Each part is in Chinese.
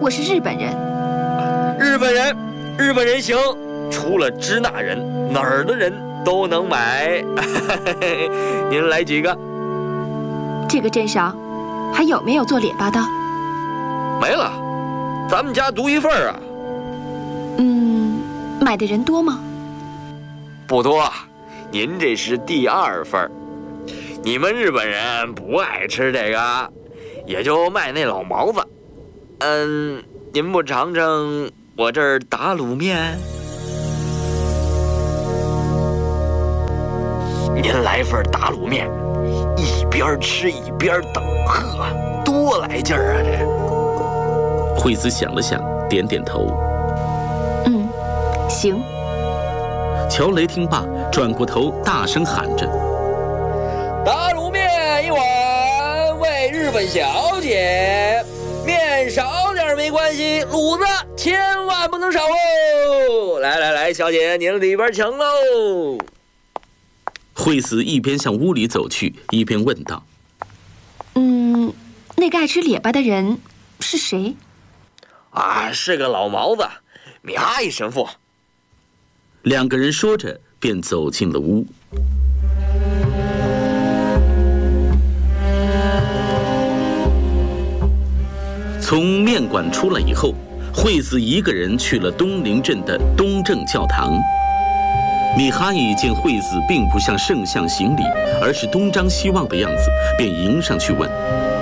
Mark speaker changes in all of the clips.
Speaker 1: 我是日本人。
Speaker 2: 日本人行，除了支那人，哪儿的人都能买。您来几个？
Speaker 1: 这个镇上还有没有做列巴的？
Speaker 2: 没了，咱们家独一份啊。
Speaker 1: 买的人多吗？
Speaker 2: 不多，您这是第2份。你们日本人不爱吃这个，也就卖那老毛子。您不尝尝我这儿打卤面？您来份打卤面，一边吃一边等，呵，多来劲儿啊！这
Speaker 3: 惠子想了想，点点头。
Speaker 1: 行。
Speaker 3: 乔雷听罢，转过头大声喊着：“
Speaker 2: 打卤面1碗，为日本小姐。面少点没关系，卤子千万不能少哦！来，小姐您里边请喽。”
Speaker 3: 惠子一边向屋里走去，一边问道：“
Speaker 1: 那个爱吃列巴的人是谁？”
Speaker 2: 是个老毛子，米哈伊神父。
Speaker 3: 2个人说着，便走进了屋。从面馆出来以后，惠子一个人去了东陵镇的东正教堂。米哈伊见惠子并不向圣像行礼，而是东张西望的样子，便迎上去问：“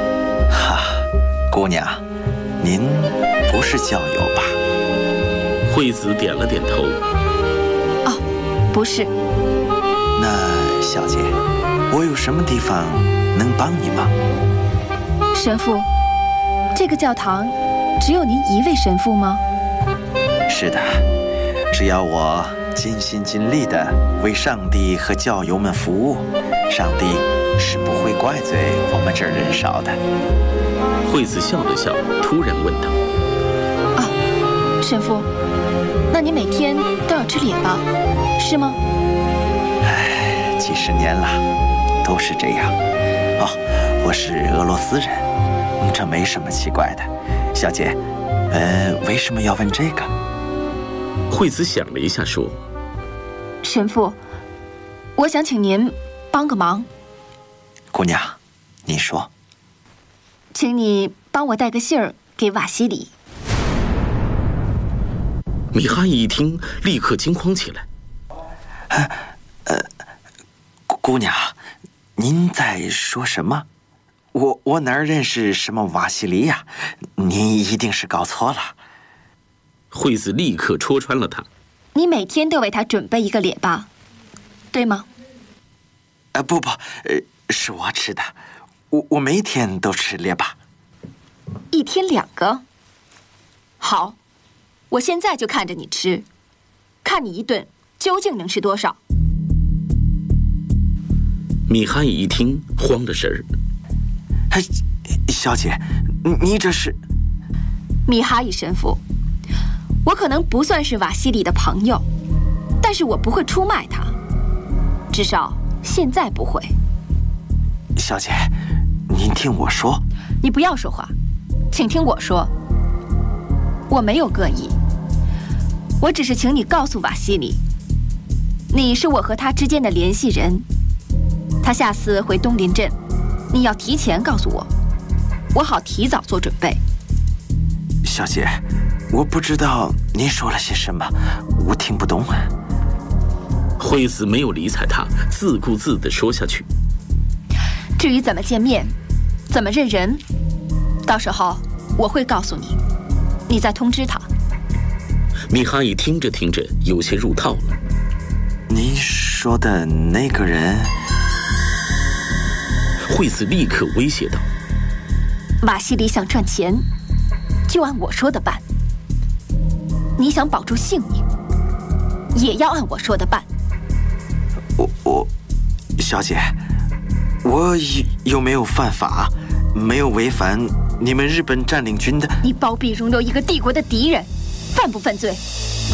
Speaker 4: 姑娘，您不是教友吧？”
Speaker 3: 惠子点了点头。
Speaker 1: 不是。
Speaker 4: 那小姐，我有什么地方能帮你吗？
Speaker 1: 神父，这个教堂只有您一位神父吗？
Speaker 4: 是的，只要我尽心尽力地为上帝和教友们服务，上帝是不会怪罪我们这儿人少的。
Speaker 3: 惠子笑了笑，突然问道：“
Speaker 1: 神父，那你每天都要吃列巴，是吗？”
Speaker 4: 几十年了，都是这样。我是俄罗斯人，这没什么奇怪的。小姐，为什么要问这个？
Speaker 3: 惠子想了一下，说：“
Speaker 1: 神父，我想请您帮个忙。”
Speaker 4: 姑娘，你说。
Speaker 1: 请你帮我带个信儿给瓦西里。
Speaker 3: 米哈伊一听，立刻惊慌起来。
Speaker 4: 姑娘，您在说什么？我哪儿认识什么瓦西里呀？您一定是搞错了。
Speaker 3: 惠子立刻戳穿了他：“
Speaker 1: 你每天都为他准备一个列巴，对吗？”
Speaker 4: 不，是我吃的。我每天都吃列巴。
Speaker 1: 1天2个？好，我现在就看着你吃，看你一顿究竟能吃多少。
Speaker 3: 米哈伊一听，慌了神儿。
Speaker 4: 小姐，你这是……
Speaker 1: 米哈伊神父，我可能不算是瓦西里的朋友，但是我不会出卖他，至少现在不会。
Speaker 4: 小姐，您听我说。
Speaker 1: 你不要说话，请听我说。我没有恶意，我只是请你告诉瓦西里，你是我和他之间的联系人。他下次回东林镇，你要提前告诉我，我好提早做准备。
Speaker 4: 小姐，我不知道您说了些什么，我听不懂。
Speaker 3: 惠子没有理睬他，自顾自地说下去：“
Speaker 1: 至于怎么见面，怎么认人，到时候我会告诉你，你再通知他。”
Speaker 3: 米哈伊听着听着，有些入套了。
Speaker 4: 您说的那个人？
Speaker 3: 惠子立刻威胁道：“
Speaker 1: 瓦西里想赚钱，就按我说的办；你想保住性命，也要按我说的办。”
Speaker 4: 小姐，我有没有犯法？没有违反你们日本占领军的？
Speaker 1: 你包庇容留一个帝国的敌人，犯不犯罪？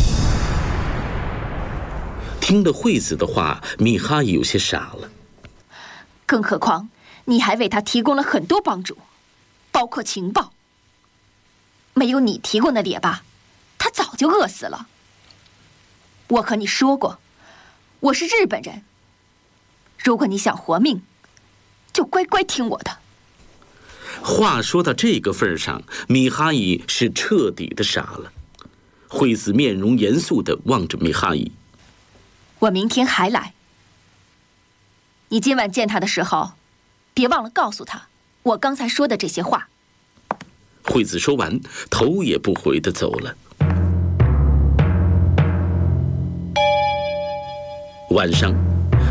Speaker 3: 听了惠子的话，米哈伊有些傻了。
Speaker 1: 更何况，你还为他提供了很多帮助，包括情报。 没有你提供的列巴，他早就饿死了。我和你说过，我是日本人。如果你想活命，就乖乖听我的。
Speaker 3: 话说到这个份上，米哈伊是彻底的傻了。惠子面容严肃地望着米哈伊：“
Speaker 1: 我明天还来。你今晚见他的时候，别忘了告诉他我刚才说的这些话。”
Speaker 3: 惠子说完，头也不回地走了。晚上，